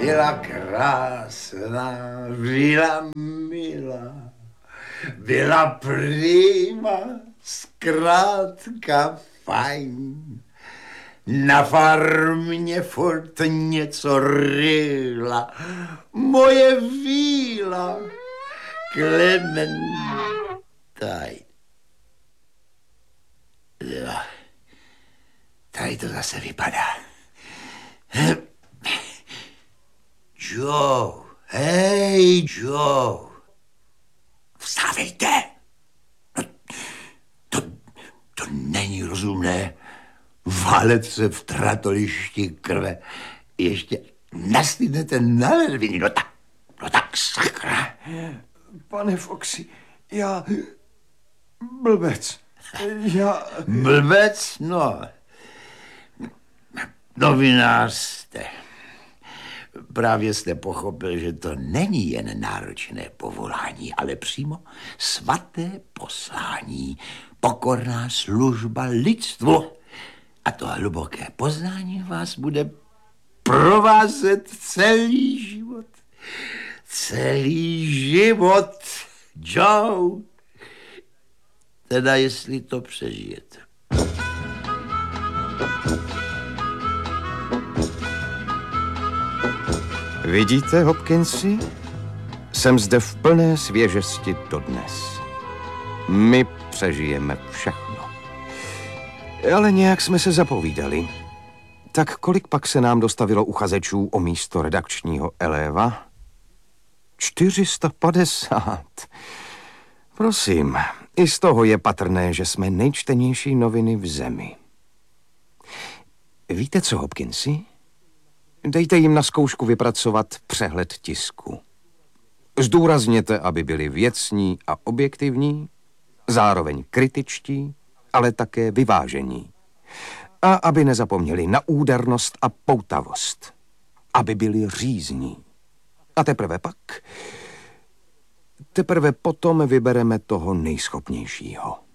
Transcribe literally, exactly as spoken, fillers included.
Byla krásná, byla milá, byla prima, zkrátka fajn. Na farmě furt něco ryla, moje víla, Klementaj. Jo, tady to zase vypadá. Joe, hej, Joe, vstávejte. No, to, to není rozumné. Válet se v tratolišti krve. Ještě nastydnete na ledviny. No tak, no tak, sakra. Pane Foxy, já... Blbec. Já... Blbec? No. Novinář jste. Právě jste pochopil, že to není jen náročné povolání, ale přímo svaté poslání, pokorná služba lidstvu. A to hluboké poznání vás bude provázet celý život. Celý život, Joe. Teda jestli to přežijete. Vidíte, Hopkinsi? Jsem zde v plné svěžesti dodnes. My přežijeme všechno. Ale nějak jsme se zapovídali. Tak kolik pak se nám dostavilo uchazečů o místo redakčního eléva? čtyři sta padesát. Prosím, i z toho je patrné, že jsme nejčtenější noviny v zemi. Víte co, Hopkinsi? Dejte jim na zkoušku vypracovat přehled tisku. Zdůrazněte, aby byli věcní a objektivní, zároveň kritičtí, ale také vyvážení. A aby nezapomněli na údernost a poutavost. Aby byli řízní. A teprve pak, teprve potom vybereme toho nejschopnějšího.